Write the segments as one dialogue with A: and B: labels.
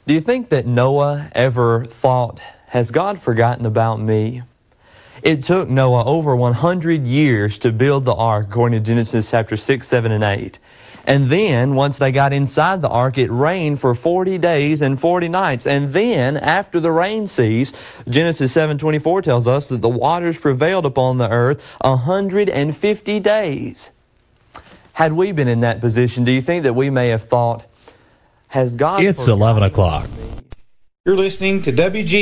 A: Do you think that Noah ever thought, has God forgotten about me? It took Noah over 100 years to build the ark, according to Genesis chapter 6, 7, and 8. And then, once they got inside the ark, it rained for 40 days and 40 nights. And then, after the rain ceased, Genesis 7:24 tells us that the waters prevailed upon the earth 150 days. Had we been in that position, do you think that we may have thought, has God...
B: It's 11 o'clock.
C: You're listening to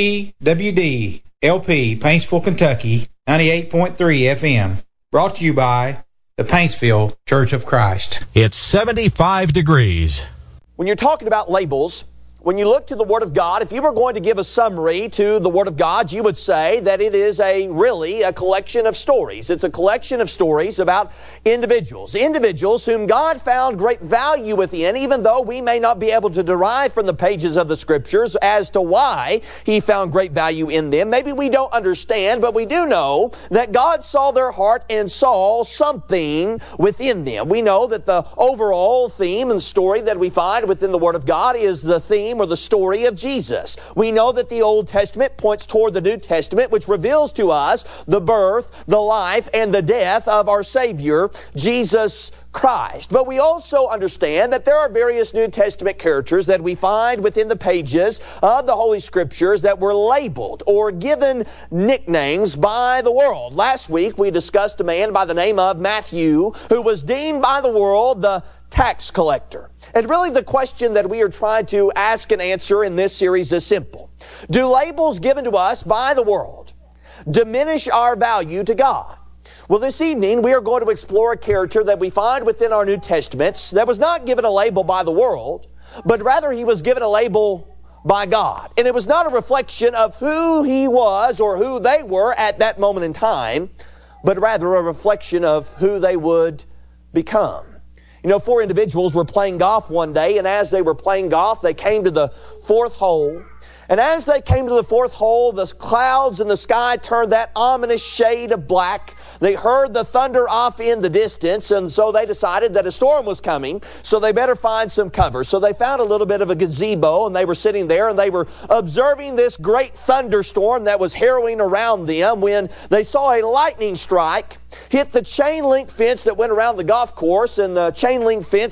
C: WGWD LP, Paintsville, Kentucky, 98.3 FM. Brought to you by the Paintsville Church of Christ.
B: It's 75 degrees.
D: When you're talking about labels, when you look to the Word of God, if you were going to give a summary to the Word of God, you would say that it is really a collection of stories. It's a collection of stories about individuals whom God found great value within, even though we may not be able to derive from the pages of the Scriptures as to why He found great value in them. Maybe we don't understand, but we do know that God saw their heart and saw something within them. We know that the overall theme and story that we find within the Word of God is the theme or the story of Jesus. We know that the Old Testament points toward the New Testament, which reveals to us the birth, the life, and the death of our Savior, Jesus Christ. But we also understand that there are various New Testament characters that we find within the pages of the Holy Scriptures that were labeled or given nicknames by the world. Last week we discussed a man by the name of Matthew, who was deemed by the world the tax collector. And really the question that we are trying to ask and answer in this series is simple. Do labels given to us by the world diminish our value to God? Well, this evening we are going to explore a character that we find within our New Testaments that was not given a label by the world, but rather he was given a label by God. And it was not a reflection of who he was or who they were at that moment in time, but rather a reflection of who they would become. You know, 4 individuals were playing golf one day, and as they were playing golf, they came to the 4th hole. And as they came to the 4th hole, the clouds in the sky turned that ominous shade of black. They heard the thunder off in the distance, and so they decided that a storm was coming, so they better find some cover. So they found a little bit of a gazebo, and they were sitting there, and they were observing this great thunderstorm that was harrowing around them when they saw a lightning strike hit the chain link fence that went around the golf course, and the chain link fence